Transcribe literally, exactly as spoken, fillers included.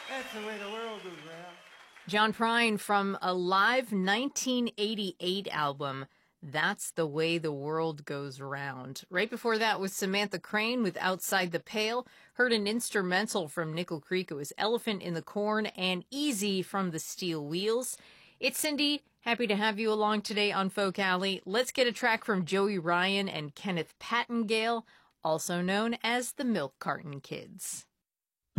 That's the way the world goes round. John Prine from a live nineteen eighty-eight album, That's the Way the World Goes Round. Right before that was Samantha Crane with Outside the Pale. Heard an instrumental from Nickel Creek. It was Elephant in the Corn and Easy from the Steel Wheels. It's Cindy. Happy to have you along today on Folk Alley. Let's get a track from Joey Ryan and Kenneth Pattengale, also known as the Milk Carton Kids.